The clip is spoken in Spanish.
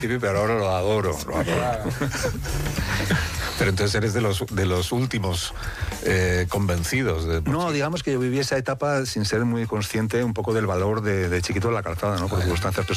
pero ahora lo adoro. Pero entonces eres de los últimos convencidos. No, digamos que yo viví esa etapa sin ser muy consciente un poco del valor de chiquito de la calzada, ¿no? Por circunstancias